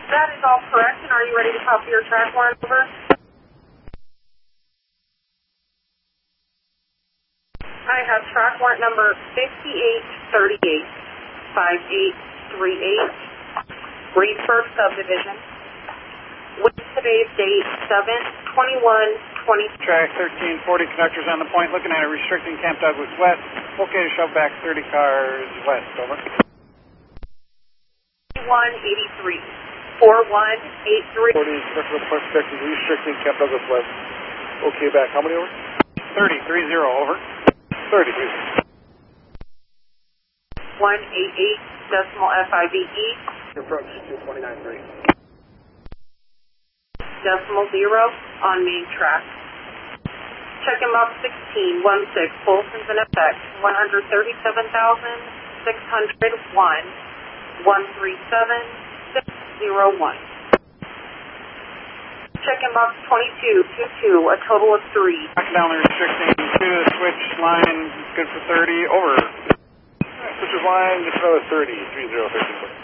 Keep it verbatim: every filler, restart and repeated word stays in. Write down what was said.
That is all correct, and are you ready to copy your track warrant over? I have track warrant number fifty-eight thirty-eight, fifty-eight thirty-eight, Reedburg Subdivision, with today's date, seven twenty-one twenty. Track thirteen forty, conductors on the point, looking at it, restricting Camp Douglas West. Okay to shove back thirty cars west, over. one eighty-three, forty-one eighty-three. forty, circle point protected, restricting Camp Douglas West. Okay, back. How many over? thirty, three zero, over. thirty, one eighty-eight, decimal F I V E. approach two twenty-nine three. Decimal zero on main track. Checking box sixteen sixteen, Bolson's in effect, one hundred thirty-seven thousand six hundred one, one three seven six zero one. Checking box twenty-two twenty-two, a total of three. Back down the restricting to the switch line, good for thirty, over. Switch line, just another thirty, three zero, thirteen.